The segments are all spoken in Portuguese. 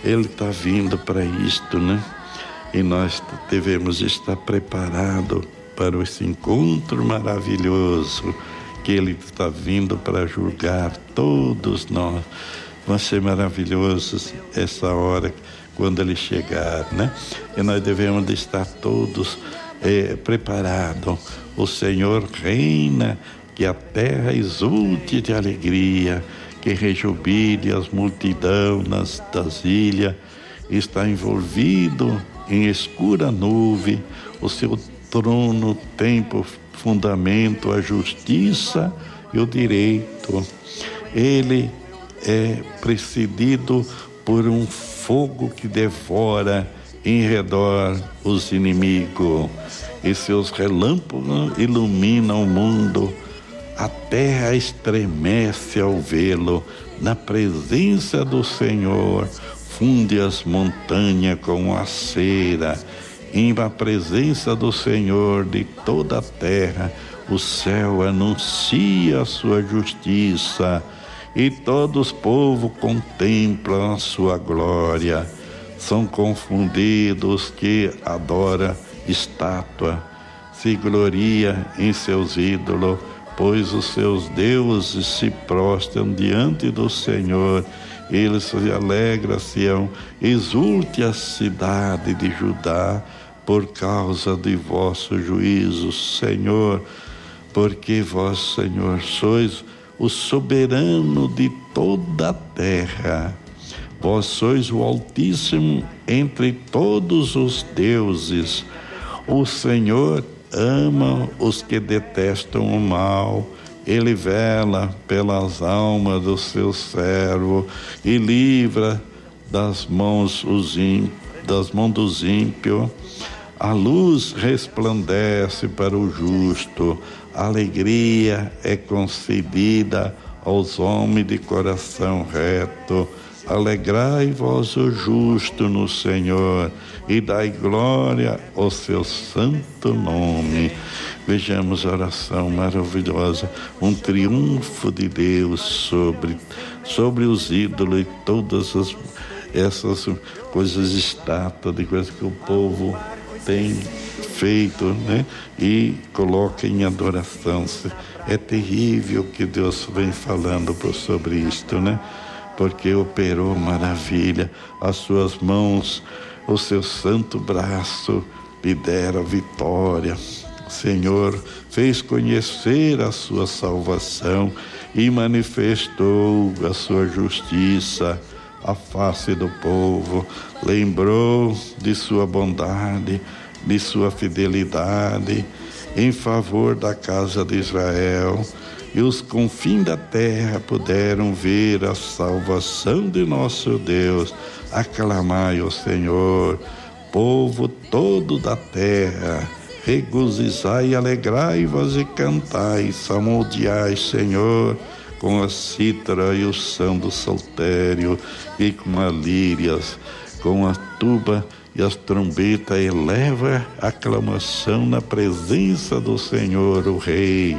Ele está vindo para isto, né? E nós devemos estar preparados para esse encontro maravilhoso que Ele está vindo para julgar todos nós. Vai ser maravilhoso essa hora quando Ele chegar, né? E nós devemos estar todos preparados. O Senhor reina, que a terra exulte de alegria, que rejubile as multidões das ilhas. Está envolvido em escura nuvem, o seu trono tem por fundamento a justiça e o direito. Ele é precedido por um fogo que devora em redor os inimigos, e seus relâmpagos iluminam o mundo. A terra estremece ao vê-lo. Na presença do Senhor funde as montanhas com a cera. Em a presença do Senhor de toda a terra, o céu anuncia a sua justiça, e todos os povos contemplam a sua glória. São confundidos que adoram estátua, se gloria em seus ídolos, pois os seus deuses se prostram diante do Senhor. Eles se alegram, Sião, exulte a cidade de Judá, por causa de vosso juízo, Senhor, porque vós, Senhor, sois o soberano de toda a terra. Vós sois o Altíssimo entre todos os deuses. O Senhor ama os que detestam o mal. Ele vela pelas almas dos seus servos e livra das mãos dos ímpios. A luz resplandece para o justo, a alegria é concedida aos homens de coração reto. Alegrai-vos o justo no Senhor e dai glória ao seu santo nome. Vejamos a oração maravilhosa, um triunfo de Deus sobre os ídolos e todas essas coisas, estátuas, de coisas que o povo tem feito, né? E coloca em adoração. É terrível que Deus vem falando sobre isto, né? Porque operou maravilha, as suas mãos, o seu santo braço lhe deram vitória. O Senhor fez conhecer a sua salvação e manifestou a sua justiça à face do povo. Lembrou de sua bondade, de sua fidelidade em favor da casa de Israel. E os confins da terra puderam ver a salvação de nosso Deus. Aclamai ao Senhor, povo todo da terra. Regozijai e alegrai-vos e cantai, salmodiai, Senhor, com a cítara e o som do saltério, e com as lírias, com a tuba e as trombetas, eleva a aclamação na presença do Senhor, o Rei.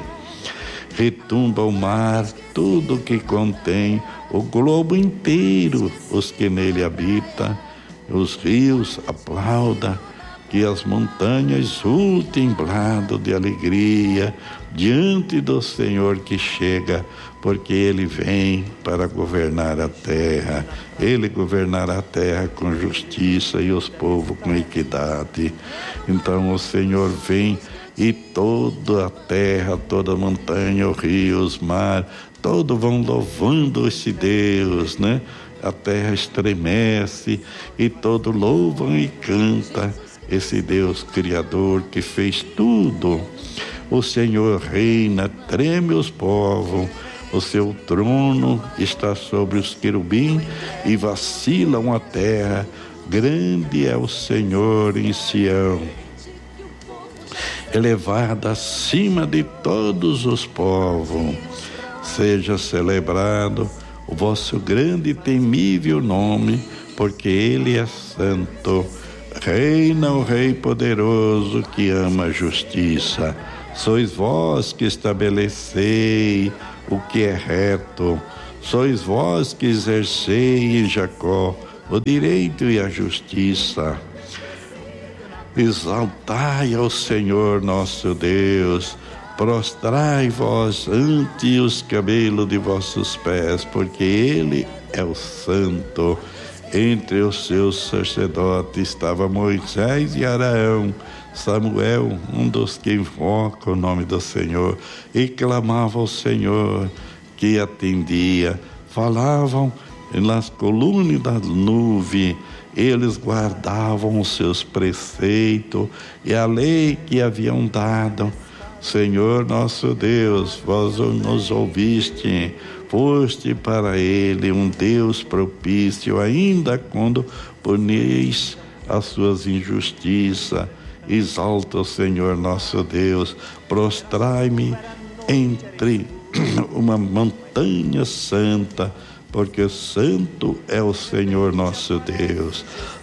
Retumba o mar, tudo o que contém, o globo inteiro, os que nele habitam. Os rios aplaudam, que as montanhas exultem brado de alegria diante do Senhor que chega, porque Ele vem para governar a terra. Ele governará a terra com justiça e os povos com equidade. Então o Senhor vem, e toda a terra, toda a montanha, o rio, os mares, todos vão louvando esse Deus, né? A terra estremece e todos louvam e cantam esse Deus Criador que fez tudo. O Senhor reina, treme os povos, o seu trono está sobre os querubins e vacilam a terra. Grande é o Senhor em Sião, elevado acima de todos os povos. Seja celebrado o vosso grande e temível nome, porque Ele é santo. Reina o Rei poderoso que ama a justiça. Sois vós que estabeleceis o que é reto. Sois vós que exercei em Jacó o direito e a justiça. Exaltai ao Senhor nosso Deus, prostrai-vos ante os cabelos de vossos pés, porque Ele é o Santo. Entre os seus sacerdotes estava Moisés e Arão, Samuel, um dos que invoca o nome do Senhor, e clamava ao Senhor, que atendia. Falavam nas colunas da nuvem, eles guardavam os seus preceitos e a lei que haviam dado. Senhor nosso Deus, vós nos ouviste, foste para ele um Deus propício, ainda quando punis as suas injustiças. Exalta o Senhor nosso Deus, prostrai-me entre uma montanha santa, porque santo é o Senhor nosso Deus.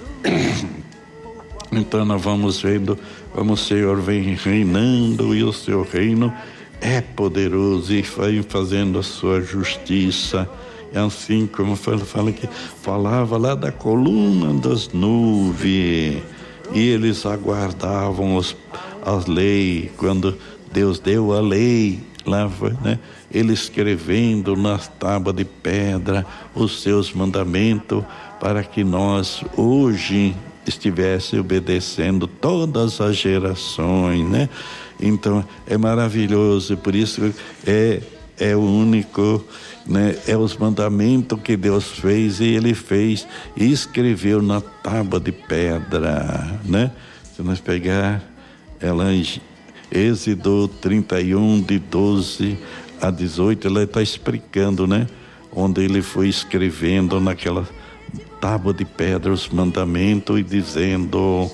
Então nós vamos vendo como o Senhor vem reinando e o seu reino é poderoso e vai fazendo a sua justiça. É assim como fala que falava lá da coluna das nuvens, e eles aguardavam as leis. Quando Deus deu a lei, lá, né? Ele escrevendo nas tábuas de pedra os seus mandamentos, para que nós hoje estivesse obedecendo todas as gerações, né? Então é maravilhoso, por isso é o único, né? É os mandamentos que Deus fez, e Ele fez e escreveu na tábua de pedra, né? Se nós pegar ela em Êxodo 31, de 12 a 18, ela está explicando, né? Onde ele foi escrevendo naquela tábua de pedra os mandamentos e dizendo: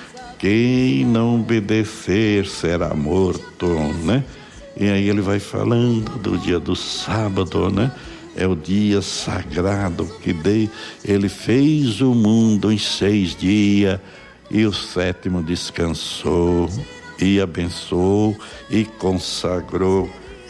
quem não obedecer será morto, né? E aí ele vai falando do dia do sábado, né? É o dia sagrado que ele fez o mundo em 6 dias e o 7º descansou e abençoou e consagrou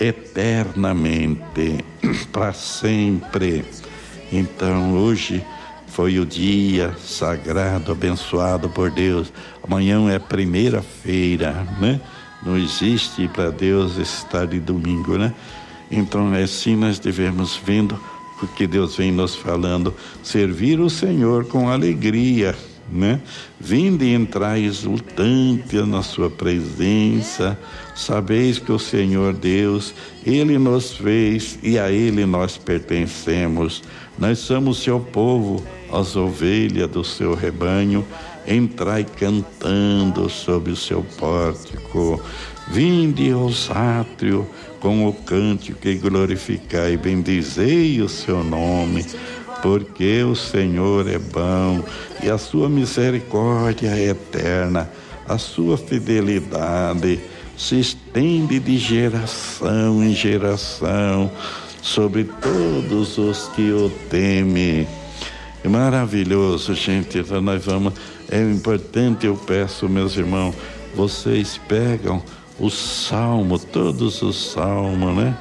eternamente, para sempre. Então hoje foi o dia sagrado, abençoado por Deus. Amanhã é primeira-feira, né? Não existe para Deus estar de domingo, né? Então é assim nós devemos vendo o que Deus vem nos falando, servir o Senhor com alegria, né? Vinde e entrai exultante na sua presença. Sabeis que o Senhor Deus, Ele nos fez e a Ele nós pertencemos. Nós somos seu povo, as ovelhas do seu rebanho. Entrai cantando sob o seu pórtico. Vinde aos átrios com o cântico e glorificai, bendizei o seu nome, porque o Senhor é bom e a sua misericórdia é eterna, a sua fidelidade se estende de geração em geração sobre todos os que o temem. É maravilhoso, gente. Então nós vamos, é importante, eu peço, meus irmãos, vocês pegam os salmos, todos os salmos, né?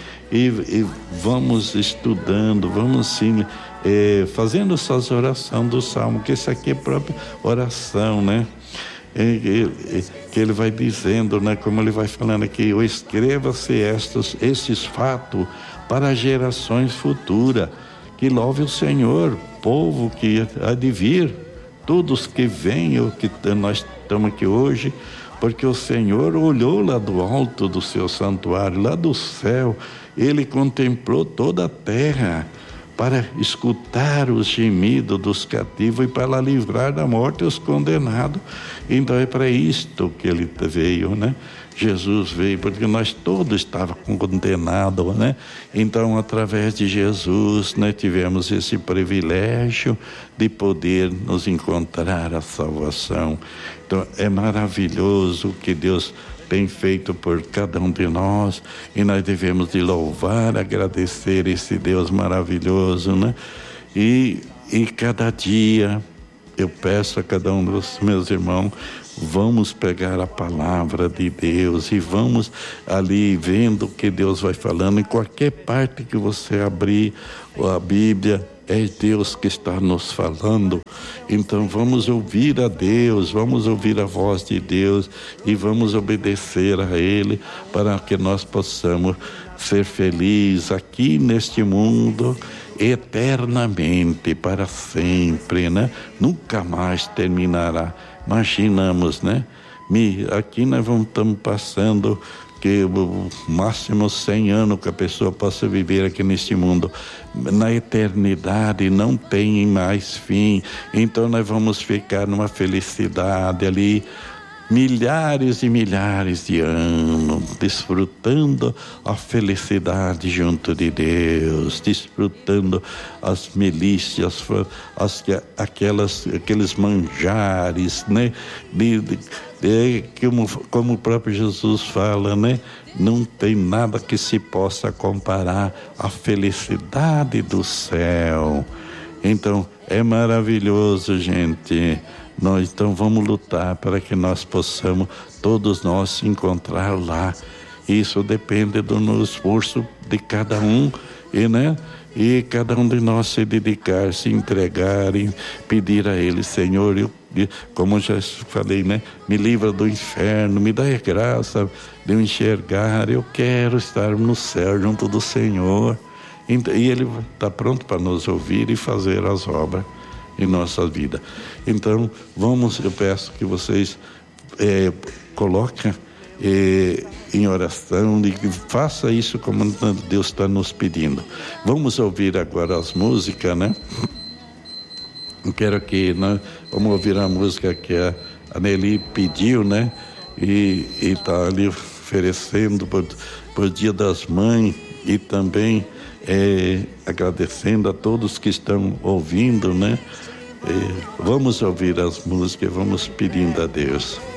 E vamos estudando, vamos sim, fazendo essas orações do salmo, que isso aqui é própria oração, né? Que ele vai dizendo, né? Como ele vai falando aqui: escreva-se esses fatos para gerações futuras, que louve o Senhor, povo que há de vir, todos que venham, que nós estamos aqui hoje, porque o Senhor olhou lá do alto do seu santuário, lá do céu, Ele contemplou toda a terra para escutar os gemidos dos cativos e para livrar da morte os condenados. Então é para isto que Ele veio, né? Jesus veio porque nós todos estávamos condenados, né? Então, através de Jesus, nós tivemos esse privilégio de poder nos encontrar a salvação. Então, é maravilhoso o que Deus tem feito por cada um de nós, e nós devemos de louvar, agradecer esse Deus maravilhoso, né? E cada dia eu peço a cada um dos meus irmãos, vamos pegar a palavra de Deus e vamos ali vendo o que Deus vai falando. Em qualquer parte que você abrir a Bíblia, é Deus que está nos falando. Então vamos ouvir a Deus, vamos ouvir a voz de Deus e vamos obedecer a Ele para que nós possamos ser felizes aqui neste mundo eternamente, para sempre, né? Nunca mais terminará. Imaginamos, né? Aqui nós estamos passando que o máximo 100 anos que a pessoa possa viver aqui neste mundo. Na eternidade não tem mais fim. Então nós vamos ficar numa felicidade ali, milhares e milhares de anos, desfrutando a felicidade junto de Deus, desfrutando as milícias, aqueles manjares, né? Como o próprio Jesus fala, né? Não tem nada que se possa comparar à felicidade do céu. Então, é maravilhoso, gente. Então vamos lutar para que nós possamos, todos nós, se encontrar lá. Isso depende do esforço de cada um, e cada um de nós se dedicar, se entregar e pedir a Ele: Senhor, como já falei, né? Me livra do inferno, me dá a graça de eu enxergar. Eu quero estar no céu junto do Senhor. E Ele está pronto para nos ouvir e fazer as obras em nossa vida. Então, eu peço que vocês coloquem em oração e que faça isso como Deus está nos pedindo. Vamos ouvir agora as músicas, né? Quero que vamos ouvir a música que a Nelly pediu, né? E está ali oferecendo por Dia das Mães e também agradecendo a todos que estão ouvindo, né? Vamos ouvir as músicas, vamos pedindo a Deus.